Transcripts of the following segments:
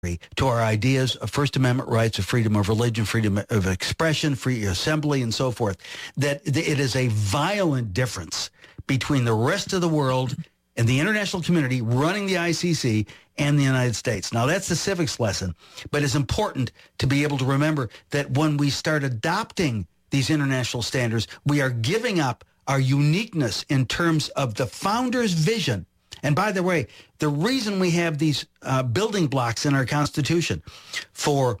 to our ideas of First Amendment rights, of freedom of religion, freedom of expression, free assembly, and so forth, that it is a violent difference between the rest of the world and the international community running the ICC and the United States. Now, that's the civics lesson, but it's important to be able to remember that when we start adopting these international standards, we are giving up our uniqueness in terms of the founders' vision. And by the way, the reason we have these building blocks in our Constitution for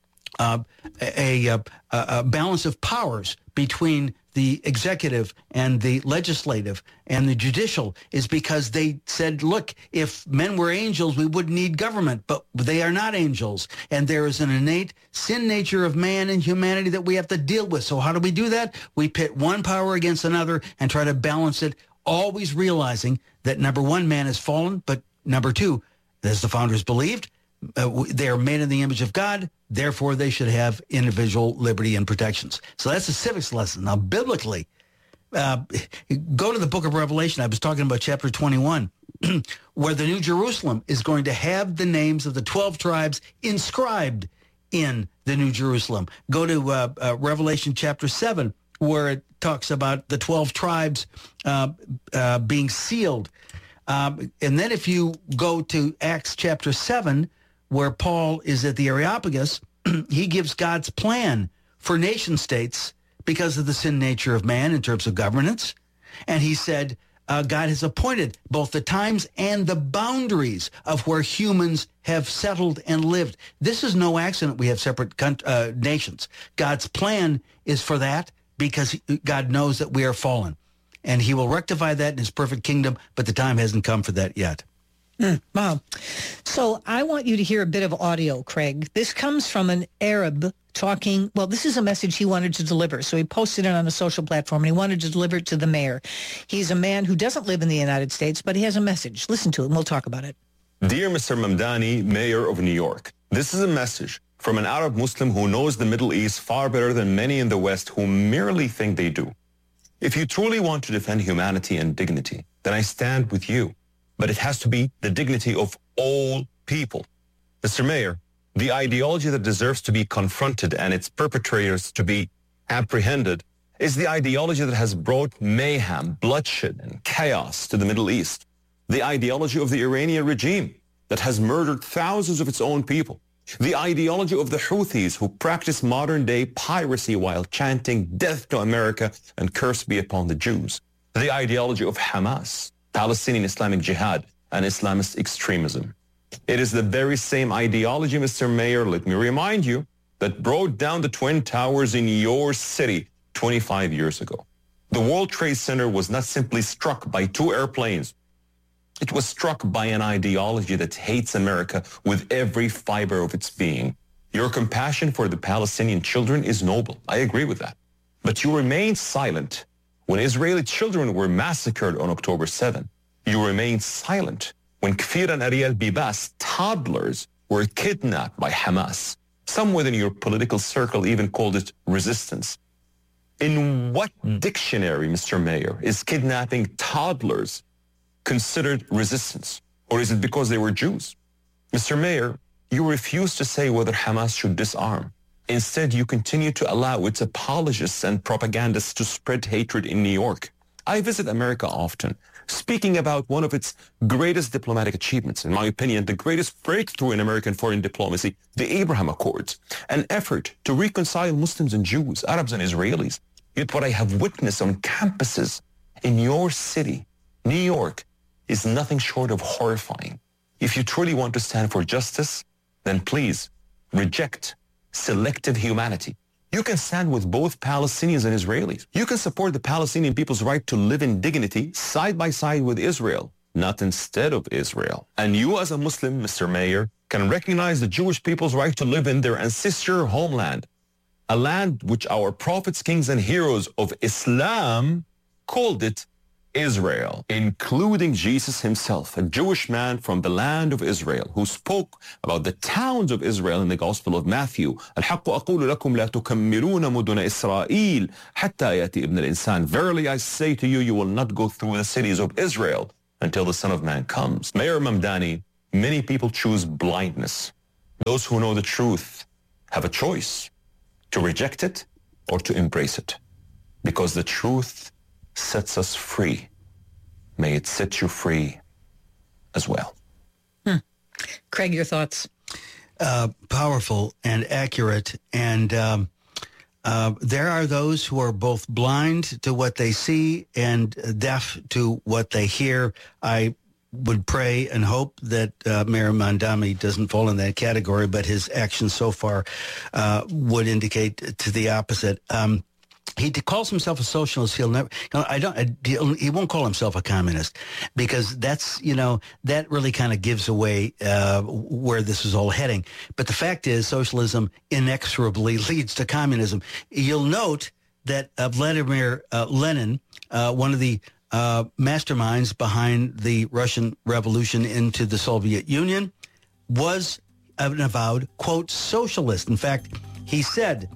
a balance of powers between the executive and the legislative and the judicial is because they said, look, if men were angels, we wouldn't need government, but they are not angels. And there is an innate sin nature of man and humanity that we have to deal with. So how do we do that? We pit one power against another and try to balance it, always realizing that, number one, man has fallen, but number two, as the founders believed, they are made in the image of God, therefore they should have individual liberty and protections. So that's a civics lesson. Now, biblically, go to the book of Revelation. I was talking about chapter 21, where the New Jerusalem is going to have the names of the 12 tribes inscribed in the New Jerusalem. Go to Revelation chapter 7, where it talks about the 12 tribes being sealed. And then if you go to Acts chapter 7, where Paul is at the Areopagus, he gives God's plan for nation states because of the sin nature of man in terms of governance. And he said God has appointed both the times and the boundaries of where humans have settled and lived. This is no accident we have separate nations. God's plan is for that because God knows that we are fallen. And he will rectify that in his perfect kingdom, but the time hasn't come for that yet. Wow. So I want you to hear a bit of audio, Craig. This comes from an Arab talking. Well, this is a message he wanted to deliver. So he posted it on a social platform and he wanted to deliver it to the mayor. He's a man who doesn't live in the United States, but he has a message. Listen to it and we'll talk about it. Dear Mr. Mamdani, Mayor of New York, this is a message from an Arab Muslim who knows the Middle East far better than many in the West who merely think they do. If you truly want to defend humanity and dignity, then I stand with you. But it has to be the dignity of all people. Mr. Mayor, the ideology that deserves to be confronted and its perpetrators to be apprehended is the ideology that has brought mayhem, bloodshed, and chaos to the Middle East. The ideology of the Iranian regime that has murdered thousands of its own people. The ideology of the Houthis who practice modern-day piracy while chanting death to America and curse be upon the Jews. The ideology of Hamas, Palestinian Islamic Jihad, and Islamist extremism. It is the very same ideology, Mr. Mayor, let me remind you, that brought down the Twin Towers in your city 25 years ago. The World Trade Center was not simply struck by 2 airplanes. It was struck by an ideology that hates America with every fiber of its being. Your compassion for the Palestinian children is noble. I agree with that. But you remained silent when Israeli children were massacred on October 7. You remained silent when Kfir and Ariel Bibas, toddlers, were kidnapped by Hamas. Some within your political circle even called it resistance. In what dictionary, Mr. Mayor, is kidnapping toddlers considered resistance? Or is it because they were Jews? Mr. Mayor, you refuse to say whether Hamas should disarm. Instead, you continue to allow its apologists and propagandists to spread hatred in New York. I visit America often, speaking about one of its greatest diplomatic achievements, in my opinion, the greatest breakthrough in American foreign diplomacy, the Abraham Accords, an effort to reconcile Muslims and Jews, Arabs and Israelis. Yet what I have witnessed on campuses in your city, New York, is nothing short of horrifying. If you truly want to stand for justice, then please reject selective humanity. You can stand with both Palestinians and Israelis. You can support the Palestinian people's right to live in dignity side by side with Israel, not instead of Israel. And you as a Muslim, Mr. Mayor, can recognize the Jewish people's right to live in their ancestral homeland, a land which our prophets, kings, and heroes of Islam called it Israel, including Jesus himself, a Jewish man from the land of Israel who spoke about the towns of Israel in the Gospel of Matthew. الحق أقول لكم لا تكملون مدن إسرائيل حتى يأتي ابن الإنسان. Verily I say to you, you will not go through the cities of Israel until the Son of Man comes. Mayor Mamdani, many people choose blindness Those who know the truth have a choice to reject it or to embrace it, because the truth sets us free. May it set you free as well. Craig, your thoughts? Powerful and accurate. And there are those who are both blind to what they see and deaf to what they hear. I would pray and hope that Mayor Mamdani doesn't fall in that category, but his actions so far would indicate to the opposite. He calls himself a socialist. He'll never. He won't call himself a communist, because that's that really kind of gives away where this is all heading. But the fact is, socialism inexorably leads to communism. You'll note that Vladimir Lenin, one of the masterminds behind the Russian Revolution into the Soviet Union, was an avowed, quote, socialist. In fact, he said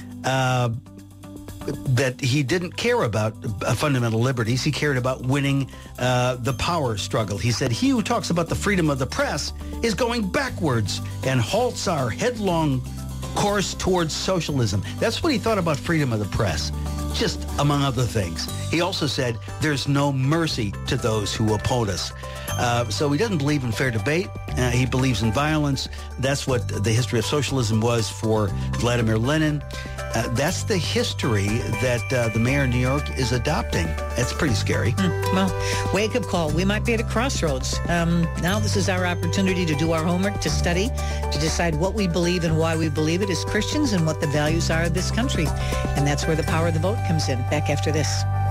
that he didn't care about fundamental liberties. He cared about winning the power struggle. He said, he who talks about the freedom of the press is going backwards and halts our headlong course towards socialism. That's what he thought about freedom of the press, just among other things. He also said, there's no mercy to those who oppose us. So he doesn't believe in fair debate. He believes in violence. That's what the history of socialism was for Vladimir Lenin. That's the history that the mayor of New York is adopting. It's pretty scary. Well, wake-up call. We might be at a crossroads. Now this is our opportunity to do our homework, to study, to decide what we believe and why we believe it as Christians and what the values are of this country. And that's where the power of the vote comes in. Back after this.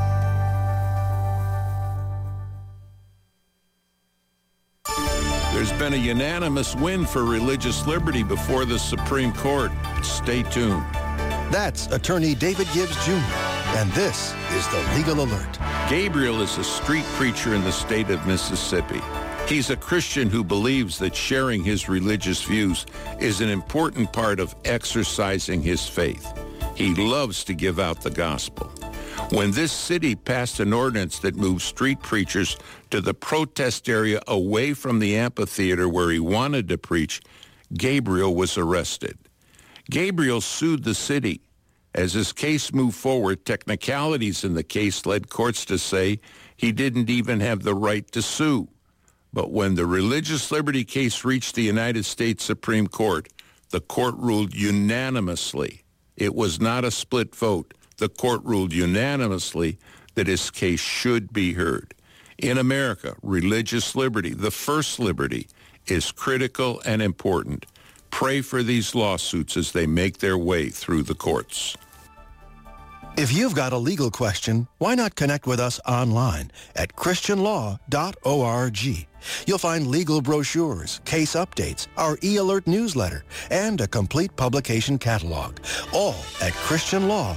There's been a unanimous win for religious liberty before the Supreme Court. Stay tuned. That's attorney David Gibbs Jr., and this is the Legal Alert. Gabriel is a street preacher in the state of Mississippi. He's a Christian who believes that sharing his religious views is an important part of exercising his faith. He loves to give out the gospel. When this city passed an ordinance that moved street preachers to the protest area away from the amphitheater where he wanted to preach, Gabriel was arrested. Gabriel sued the city. As his case moved forward, technicalities in the case led courts to say he didn't even have the right to sue. But when the religious liberty case reached the United States Supreme Court, the court ruled unanimously. It was not a split vote. The court ruled unanimously that his case should be heard. In America, religious liberty, the first liberty, is critical and important. Pray for these lawsuits as they make their way through the courts. If you've got a legal question, why not connect with us online at christianlaw.org. You'll find legal brochures, case updates, our e-alert newsletter, and a complete publication catalog, all at christianlaw.org.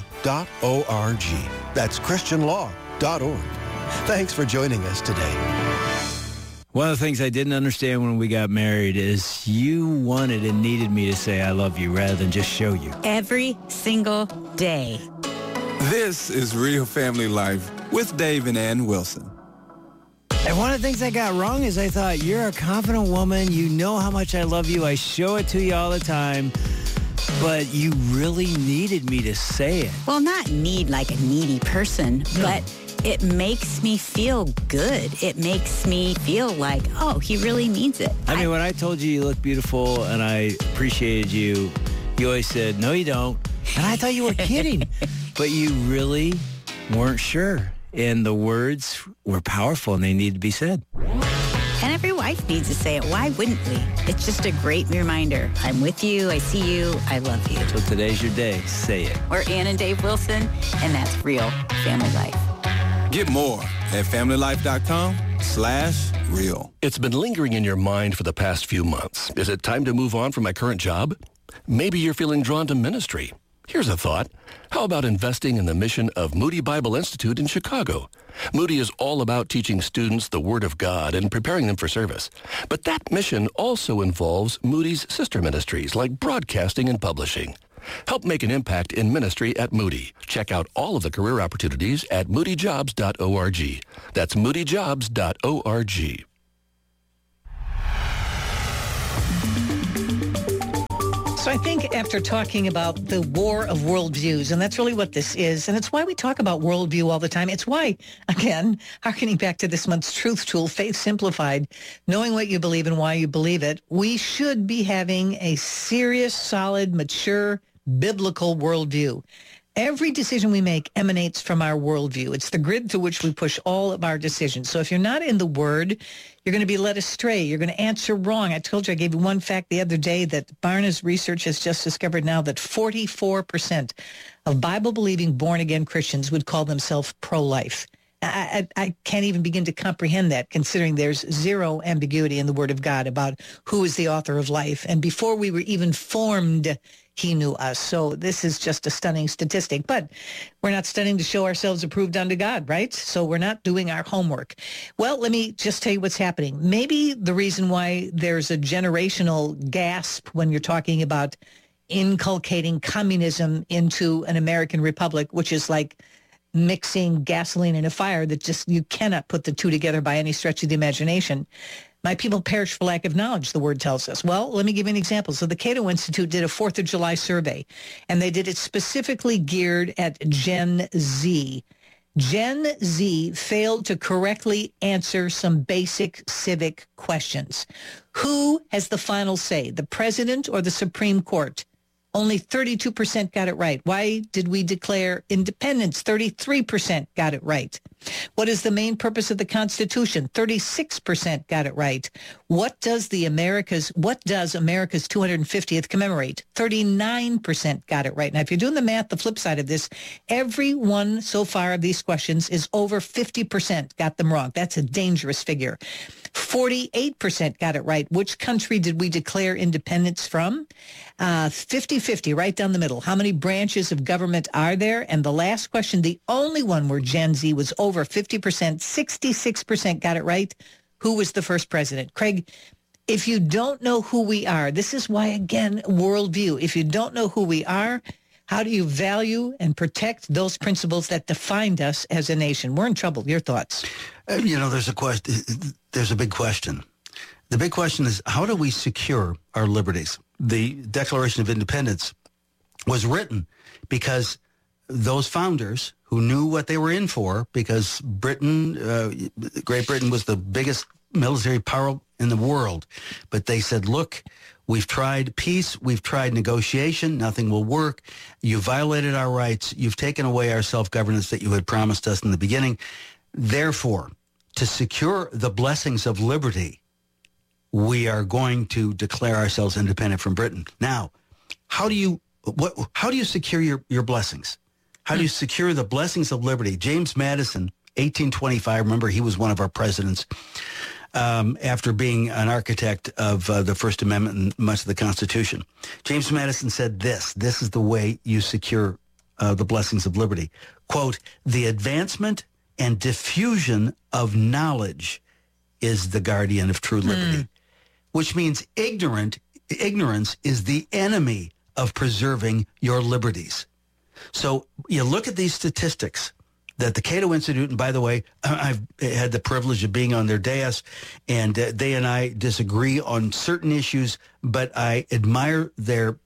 That's christianlaw.org. Thanks for joining us today. One of the things I didn't understand when we got married is you wanted and needed me to say I love you rather than just show you. Every single day. This is Real Family Life with Dave and Ann Wilson. And one of the things I got wrong is I thought, you're a confident woman. You know how much I love you. I show it to you all the time. But you really needed me to say it. Well, not need like a needy person, but it makes me feel good. It makes me feel like, oh, he really means it. I mean, when I told you look beautiful and I appreciated you, you always said, no, you don't. And I thought you were kidding. But you really weren't sure. And the words were powerful and they needed to be said. And every wife needs to say it. Why wouldn't we? It's just a great reminder. I'm with you. I see you. I love you. So today's your day. Say it. We're Ann and Dave Wilson, and that's Real Family Life. Get more at familylife.com/real. It's been lingering in your mind for the past few months. Is it time to move on from my current job? Maybe you're feeling drawn to ministry. Here's a thought. How about investing in the mission of Moody Bible Institute in Chicago? Moody is all about teaching students the Word of God and preparing them for service. But that mission also involves Moody's sister ministries like broadcasting and publishing. Help make an impact in ministry at Moody. Check out all of the career opportunities at moodyjobs.org. That's moodyjobs.org. So I think after talking about the war of worldviews, and that's really what this is, and it's why we talk about worldview all the time. It's why, again, harkening back to this month's Truth Tool, Faith Simplified, knowing what you believe and why you believe it, we should be having a serious, solid, mature, biblical worldview. Every decision we make emanates from our worldview. It's the grid through which we push all of our decisions. So if you're not in the Word, you're going to be led astray. You're going to answer wrong. I told you, I gave you one fact the other day that Barna's research has just discovered now that 44% of Bible-believing born-again Christians would call themselves pro-life. I can't even begin to comprehend that, considering there's zero ambiguity in the Word of God about who is the author of life. And before we were even formed, He knew us. So this is just a stunning statistic. But we're not studying to show ourselves approved unto God, right? So we're not doing our homework. Well, let me just tell you what's happening. Maybe the reason why there's a generational gasp when you're talking about inculcating communism into an American republic, which is like mixing gasoline in a fire that just, you cannot put the two together by any stretch of the imagination. My people perish for lack of knowledge, the word tells us. Well, let me give you an example. So the Cato Institute did a 4th of July survey, and they did it specifically geared at Gen Z. Gen Z failed to correctly answer some basic civic questions. Who has the final say, the president or the Supreme Court? Only 32% got it right. Why did we declare independence? 33% got it right. What is the main purpose of the Constitution? 36% got it right. What does America's 250th commemorate? 39% got it right. Now, if you're doing the math, the flip side of this, every one so far of these questions is over 50% got them wrong. That's a dangerous figure. 48% got it right. Which country did we declare independence from? 50-50, right down the middle. How many branches of government are there? And the last question, the only one where Gen Z was over 50%, 66% got it right. Who was the first president? Craig, if you don't know who we are, this is why, again, worldview. If you don't know who we are, how do you value and protect those principles that defined us as a nation? We're in trouble. Your thoughts? There's a big question. The big question is, how do we secure our liberties? The Declaration of Independence was written because those founders who knew what they were in for, because Great Britain was the biggest military power in the world. But they said, look, we've tried peace, we've tried negotiation, nothing will work. You violated our rights. You've taken away our self-governance that you had promised us in the beginning. Therefore, to secure the blessings of liberty, we are going to declare ourselves independent from Britain. Now, how do you secure your blessings? How do you secure the blessings of liberty? James Madison, 1825, remember he was one of our presidents, after being an architect of the First Amendment and much of the Constitution. James Madison said this is the way you secure the blessings of liberty. Quote, the advancement and diffusion of knowledge is the guardian of true liberty, which means ignorance is the enemy of preserving your liberties. So you look at these statistics that the Cato Institute, and by the way, I've had the privilege of being on their dais, and they and I disagree on certain issues, but I admire their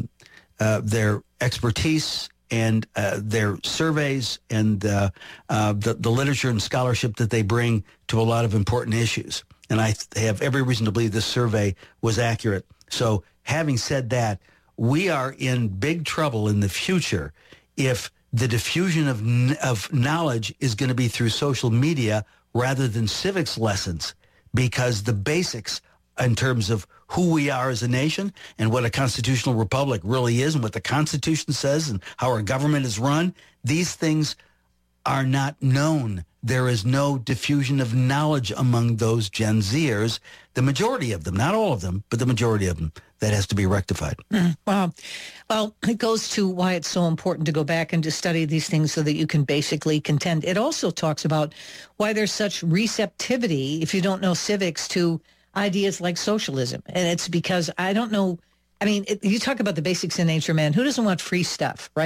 expertise and their surveys and the literature and scholarship that they bring to a lot of important issues. And I have every reason to believe this survey was accurate. So having said that, we are in big trouble in the future if the diffusion of knowledge is going to be through social media rather than civics lessons, because the basics in terms of who we are as a nation and what a constitutional republic really is and what the Constitution says and how our government is run, these things are not known. There is no diffusion of knowledge among those Gen Zers, the majority of them, not all of them, but the majority of them. That has to be rectified. Wow. Well, it goes to why it's so important to go back and to study these things so that you can basically contend. It also talks about why there's such receptivity, if you don't know civics, to ideas like socialism. And it's because I don't know, you talk about the basics in nature, man. Who doesn't want free stuff, right?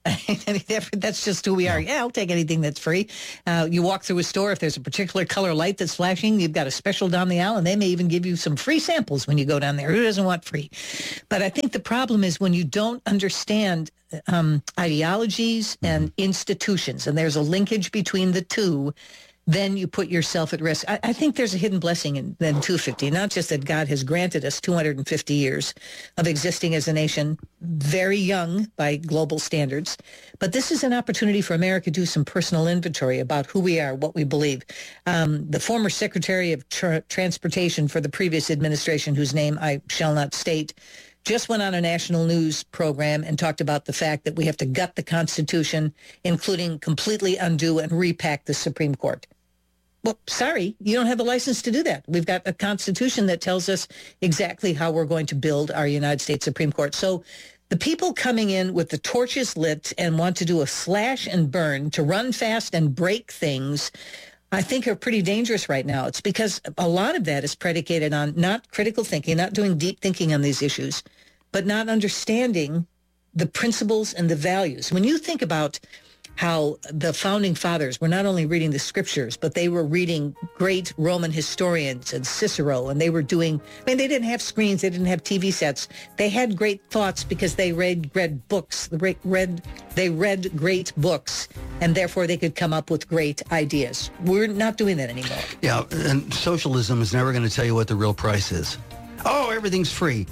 That's just who we are. Yeah, I'll take anything that's free. You walk through a store, if there's a particular color light that's flashing, you've got a special down the aisle, and they may even give you some free samples when you go down there. Who doesn't want free? But I think the problem is when you don't understand ideologies and institutions, and there's a linkage between the two, then you put yourself at risk. I think there's a hidden blessing in 250, not just that God has granted us 250 years of existing as a nation, very young by global standards, but this is an opportunity for America to do some personal inventory about who we are, what we believe. The former Secretary of Transportation for the previous administration, whose name I shall not state, just went on a national news program and talked about the fact that we have to gut the Constitution, including completely undo and repack the Supreme Court. Well, sorry, you don't have a license to do that. We've got a Constitution that tells us exactly how we're going to build our United States Supreme Court. So the people coming in with the torches lit and want to do a slash and burn, to run fast and break things, I think are pretty dangerous right now. It's because a lot of that is predicated on not critical thinking, not doing deep thinking on these issues, but not understanding the principles and the values. When you think about how the founding fathers were not only reading the scriptures, but they were reading great Roman historians and Cicero, and they were doing, they didn't have screens, they didn't have TV sets. They had great thoughts because they read books, they read great books, and therefore they could come up with great ideas. We're not doing that anymore. Yeah, and socialism is never going to tell you what the real price is. Oh, everything's free.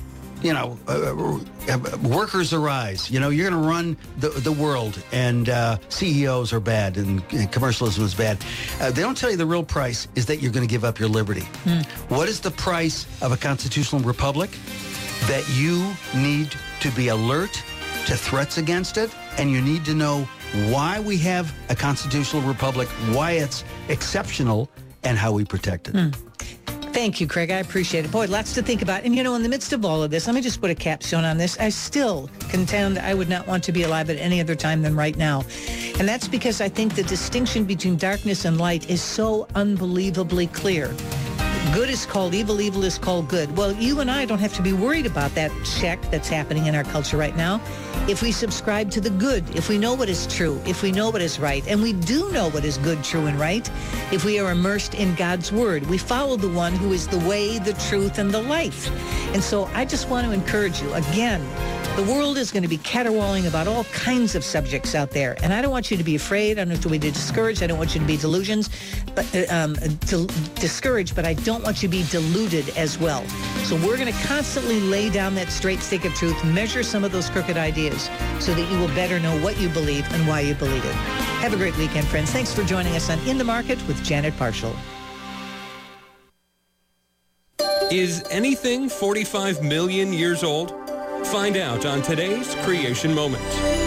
Workers arise. You're going to run the world, and CEOs are bad, and commercialism is bad. They don't tell you the real price is that you're going to give up your liberty. What is the price of a constitutional republic? That you need to be alert to threats against it, and you need to know why we have a constitutional republic, why it's exceptional, and how we protect it. Thank you, Craig. I appreciate it. Boy, lots to think about. And, in the midst of all of this, let me just put a capstone on this. I still contend I would not want to be alive at any other time than right now. And that's because I think the distinction between darkness and light is so unbelievably clear. Good is called evil, evil is called good. Well, you and I don't have to be worried about that check that's happening in our culture right now. If we subscribe to the good, if we know what is true, if we know what is right, and we do know what is good, true, and right, if we are immersed in God's word, we follow the one who is the way, the truth, and the life. And so I just want to encourage you, again, the world is going to be caterwauling about all kinds of subjects out there. And I don't want you to be afraid. I don't want you to be discouraged. I don't want you to be discouraged, but I don't want you to be deluded as well. So we're going to constantly lay down that straight stick of truth, measure some of those crooked ideas so that you will better know what you believe and why you believe it. Have a great weekend, friends. Thanks for joining us on In the Market with Janet Parshall. Is anything 45 million years old? Find out on today's Creation Moment.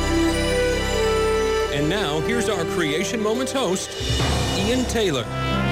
And now, here's our Creation Moments host, Ian Taylor.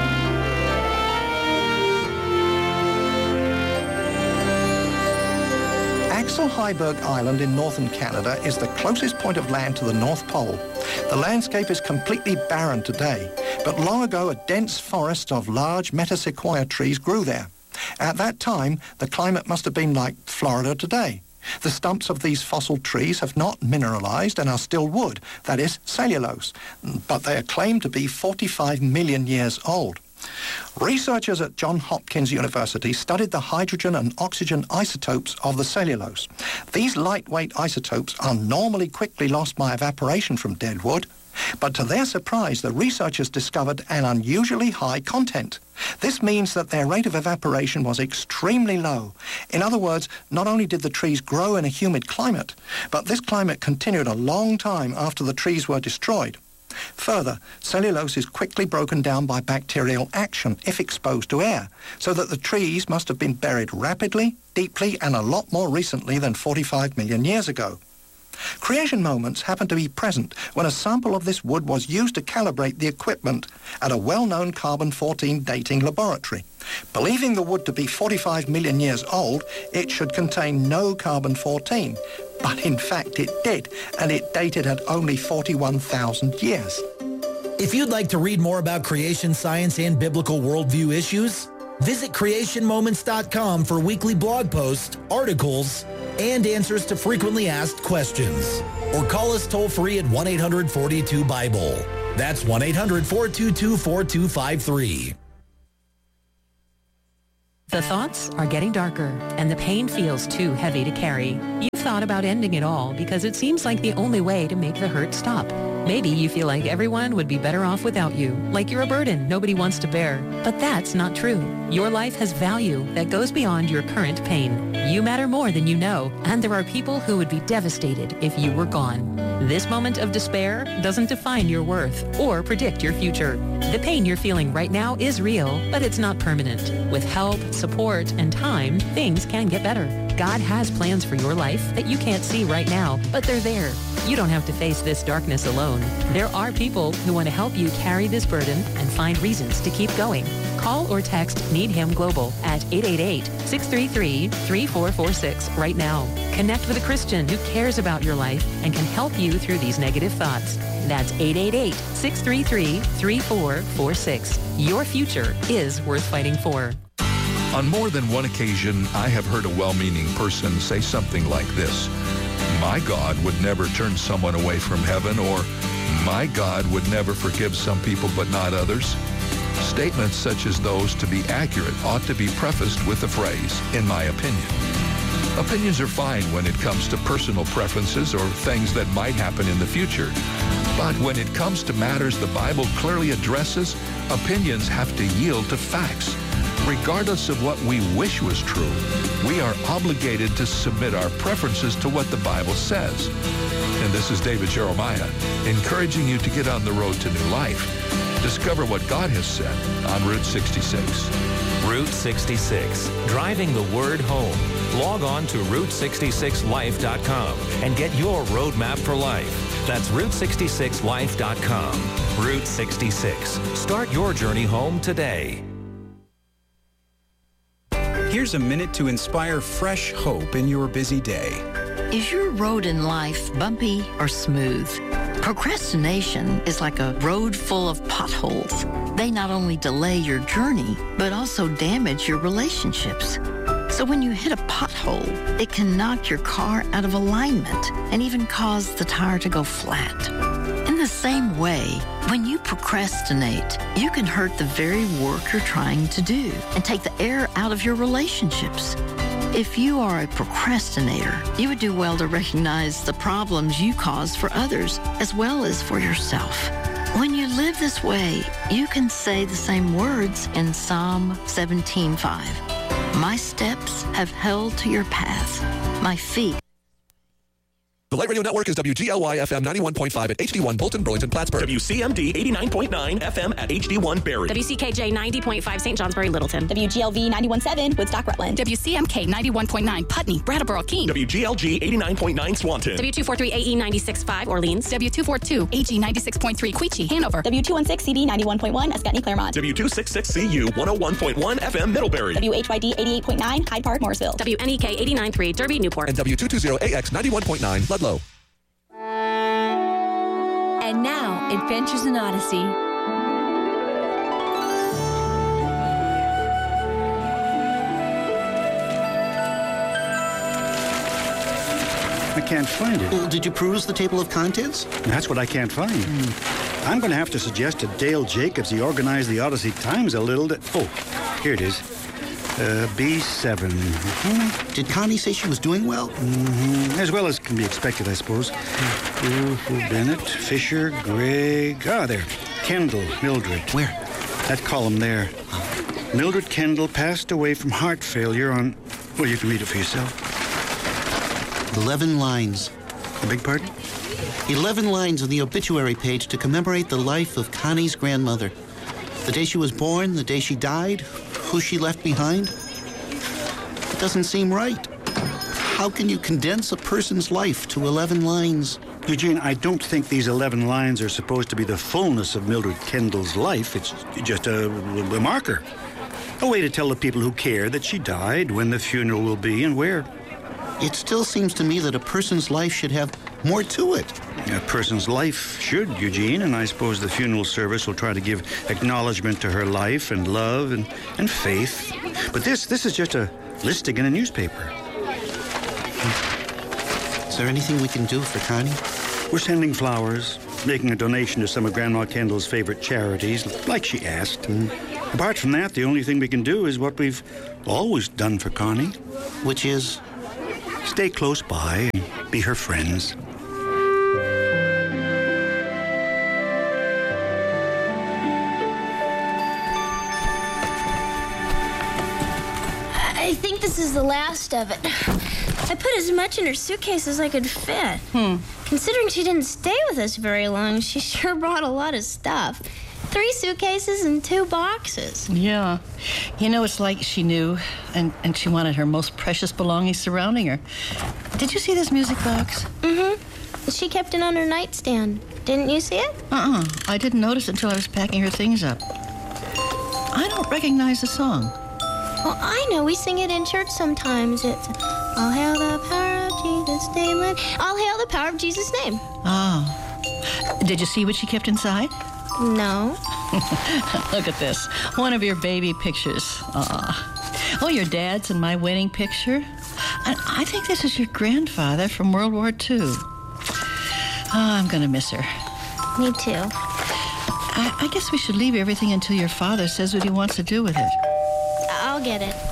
Axel Heiberg Island in northern Canada is the closest point of land to the North Pole. The landscape is completely barren today, but long ago a dense forest of large metasequoia trees grew there. At that time, the climate must have been like Florida today. The stumps of these fossil trees have not mineralized and are still wood, that is, cellulose, but they are claimed to be 45 million years old. Researchers at Johns Hopkins University studied the hydrogen and oxygen isotopes of the cellulose. These lightweight isotopes are normally quickly lost by evaporation from dead wood, but to their surprise, the researchers discovered an unusually high content. This means that their rate of evaporation was extremely low. In other words, not only did the trees grow in a humid climate, but this climate continued a long time after the trees were destroyed. Further, cellulose is quickly broken down by bacterial action if exposed to air, so that the trees must have been buried rapidly, deeply, and a lot more recently than 45 million years ago. Creation Moments happened to be present when a sample of this wood was used to calibrate the equipment at a well-known carbon-14 dating laboratory. Believing the wood to be 45 million years old, it should contain no carbon-14. But in fact it did, and it dated at only 41,000 years. If you'd like to read more about creation science and biblical worldview issues, Visit creationmoments.com for weekly blog posts, articles, and answers to frequently asked questions. Or call us toll-free at 1-800-42-BIBLE. That's 1-800-422-4253. The thoughts are getting darker, and the pain feels too heavy to carry. You've thought about ending it all because it seems like the only way to make the hurt stop. Maybe you feel like everyone would be better off without you, like you're a burden nobody wants to bear. But that's not true. Your life has value that goes beyond your current pain. You matter more than you know, and there are people who would be devastated if you were gone. This moment of despair doesn't define your worth or predict your future. The pain you're feeling right now is real, but it's not permanent. With help, support, and time, things can get better. God has plans for your life that you can't see right now, but they're there. You don't have to face this darkness alone. There are people who want to help you carry this burden and find reasons to keep going. Call or text Need Him Global at 888-633-3446 right now. Connect with a Christian who cares about your life and can help you through these negative thoughts. That's 888-633-3446. Your future is worth fighting for. On more than one occasion, I have heard a well-meaning person say something like this: "My God would never turn someone away from heaven," or "My God would never forgive some people but not others." Statements such as those, to be accurate, ought to be prefaced with the phrase, "in my opinion." Opinions are fine when it comes to personal preferences or things that might happen in the future. But when it comes to matters the Bible clearly addresses, opinions have to yield to facts. Regardless of what we wish was true, we are obligated to submit our preferences to what the Bible says. And this is David Jeremiah, encouraging you to get on the road to new life. Discover what God has said on Route 66. Route 66, driving the word home. Log on to Route66Life.com and get your roadmap for life. That's Route66Life.com. Route 66. Start your journey home today. Here's a minute to inspire fresh hope in your busy day. Is your road in life bumpy or smooth? Procrastination is like a road full of potholes. They not only delay your journey, but also damage your relationships. So when you hit a pothole, it can knock your car out of alignment and even cause the tire to go flat. In the same way, when you procrastinate, you can hurt the very work you're trying to do and take the air out of your relationships. If you are a procrastinator, you would do well to recognize the problems you cause for others as well as for yourself. When you live this way, you can say the same words in Psalm 17:5. My steps have held to your path. My feet. The Light Radio Network is WGLY FM 91.5 at HD1 Bolton, Burlington, Plattsburgh. WCMD 89.9 FM at HD1 Barrie. WCKJ 90.5 St. Johnsbury, Littleton. WGLV 91.7 Woodstock, Rutland. WCMK 91.9 Putney, Brattleboro, Keene. WGLG 89.9 Swanton. W243 AE 96.5 Orleans. W242 AG 96.3 Queechee, Hanover. W216 CD 91.1 Escutney, Claremont. W266 CU 101.1 FM Middlebury. WHYD 88.9 Hyde Park, Morrisville. WNEK 89.3 Derby, Newport. And W220 AX 91.9 Ludlow. And now, Adventures in Odyssey. I can't find it. Well, did you peruse the table of contents? That's what I can't find. I'm going to have to suggest to Dale Jacobs he organize the Odyssey Times a little. Oh, here it is. B7. Mm-hmm. Did Connie say she was doing well? Mm-hmm. As well as can be expected, I suppose. Bennett, Fisher, Gregg. Ah, there. Kendall, Mildred. Where? That column there. Mildred Kendall passed away from heart failure on... Well, you can read it for yourself. 11 lines. I beg pardon? 11 lines on the obituary page to commemorate the life of Connie's grandmother. The day she was born, the day she died, who she left behind. It doesn't seem right. How can you condense a person's life to 11 lines? Eugene, I don't think these 11 lines are supposed to be the fullness of Mildred Kendall's life. It's just a marker. A way to tell the people who care that she died, when the funeral will be, and where. It still seems to me that a person's life should have more to it. a person's life should, Eugene, and I suppose the funeral service will try to give acknowledgement to her life and love and faith. But this is just a listing in a newspaper. Is there anything we can do for Connie? We're sending flowers, making a donation to some of Grandma Kendall's favorite charities, like she asked. And apart from that, the only thing we can do is what we've always done for Connie. Which is? Stay close by and be her friends. I think this is the last of it. I put as much in her suitcase as I could fit. Considering she didn't stay with us very long, she sure brought a lot of stuff. 3 suitcases and 2 boxes. Yeah. You know, it's like she knew, and she wanted her most precious belongings surrounding her. Did you see this music box? Mm-hmm. She kept it on her nightstand. Didn't you see it? I didn't notice it until I was packing her things up. I don't recognize the song. Well, I know. We sing it in church sometimes. It's, I'll hail the power of Jesus' name. I'll hail the power of Jesus' name. Oh. Did you see what she kept inside? No. Look at this. One of your baby pictures. Oh, your dad's and my wedding picture. And I think this is your grandfather from World War II. Oh, I'm going to miss her. Me too. I guess we should leave everything until your father says what he wants to do with it. I'll get it.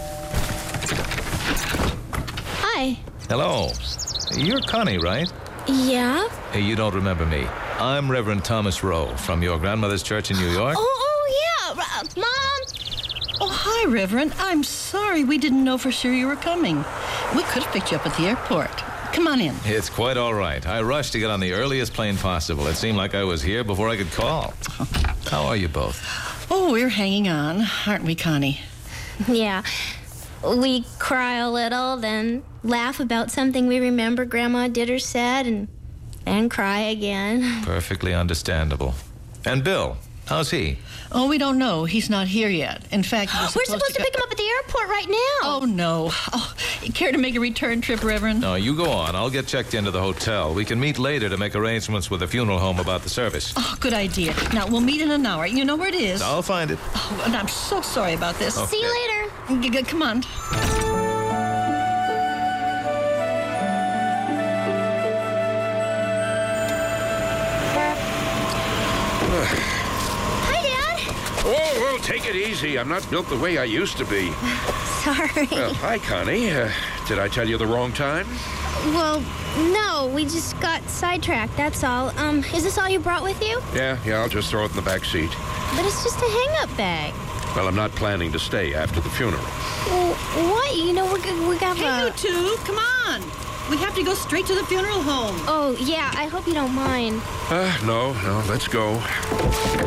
Hi. Hello. You're Connie, right? Yeah? Hey, you don't remember me. I'm Reverend Thomas Rowe from your grandmother's church in New York. Oh, yeah. Mom! Oh, hi, Reverend. I'm sorry. We didn't know for sure you were coming. We could have picked you up at the airport. Come on in. It's quite all right. I rushed to get on the earliest plane possible. It seemed like I was here before I could call. How are you both? Oh, we're hanging on, aren't we, Connie? Yeah. We cry a little, then laugh about something we remember Grandma did or said, and then cry again. Perfectly understandable. And Bill, how's he? Oh, we don't know. He's not here yet. In fact, we're supposed to pick him up at the airport right now. Oh, no. Oh, you care to make a return trip, Reverend? No, you go on. I'll get checked into the hotel. We can meet later to make arrangements with the funeral home about the service. Oh, good idea. Now, we'll meet in an hour. You know where it is? I'll find it. Oh, and I'm so sorry about this. Okay. See you later. Come on. Oh, well, take it easy. I'm not built the way I used to be. Sorry. Well, hi, Connie. Did I tell you the wrong time? Well, no. We just got sidetracked, that's all. Is this all you brought with you? Yeah, I'll just throw it in the back seat. But it's just a hang-up bag. Well, I'm not planning to stay after the funeral. Well, what? You know, we got Hey, you two, come on. We have to go straight to the funeral home. Oh, yeah. I hope you don't mind. No, let's go.